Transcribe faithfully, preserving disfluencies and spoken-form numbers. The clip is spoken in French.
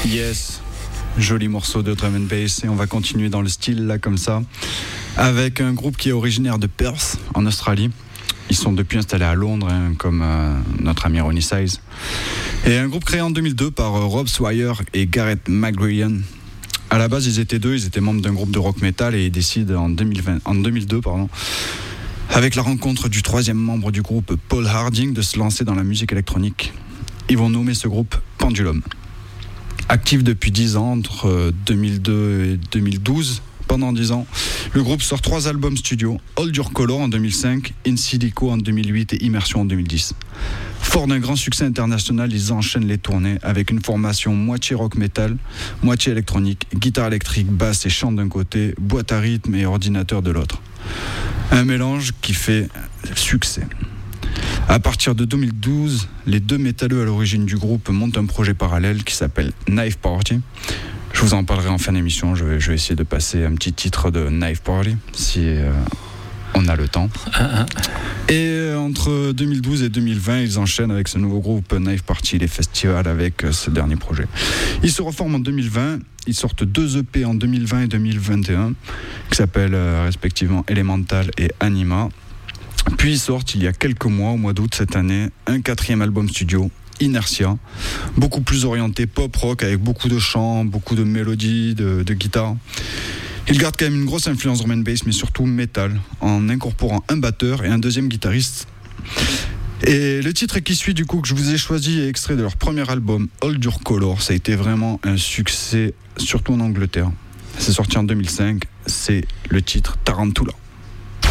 Yes, joli morceau de drum and bass, et on va continuer dans le style là comme ça avec un groupe qui est originaire de Perth en Australie. Ils sont depuis installés à Londres, hein, comme euh, notre ami Ronnie Size. Et un groupe créé en deux mille deux par euh, Rob Swire et Gareth McGrean. À la base, ils étaient deux, ils étaient membres d'un groupe de rock metal et ils décident en, deux mille vingt, en deux mille deux, pardon, avec la rencontre du troisième membre du groupe, Paul Harding, de se lancer dans la musique électronique. Ils vont nommer ce groupe Pendulum. Actif depuis dix ans, entre deux mille deux et deux mille douze, pendant dix ans, le groupe sort trois albums studio, Hold Your Color en deux mille cinq, In Silico en deux mille huit et Immersion en deux mille dix. Fort d'un grand succès international, ils enchaînent les tournées avec une formation moitié rock metal, moitié électronique, guitare électrique, basse et chant d'un côté, boîte à rythme et ordinateur de l'autre. Un mélange qui fait succès. À partir de deux mille douze, les deux métalleux à l'origine du groupe montent un projet parallèle qui s'appelle Knife Party. Je vous en parlerai en fin d'émission, je vais, je vais essayer de passer un petit titre de Knife Party, si euh, on a le temps. Et euh, entre deux mille douze et deux mille vingt, ils enchaînent avec ce nouveau groupe Knife Party, les festivals avec euh, ce dernier projet. Ils se reforment en deux mille vingt, ils sortent deux E P en deux mille vingt et deux mille vingt et un, qui s'appellent euh, respectivement Elemental et Anima. Puis ils sortent il y a quelques mois, au mois d'août cette année, un quatrième album studio, Inertia, beaucoup plus orienté pop-rock avec beaucoup de chants, beaucoup de mélodies, de, de guitare. Ils gardent quand même une grosse influence drum and bass, mais surtout metal, en incorporant un batteur et un deuxième guitariste. Et le titre qui suit, du coup, que je vous ai choisi, est extrait de leur premier album, Hold Your Color. Ça a été vraiment un succès, surtout en Angleterre. C'est sorti en deux mille cinq, c'est le titre Tarantula.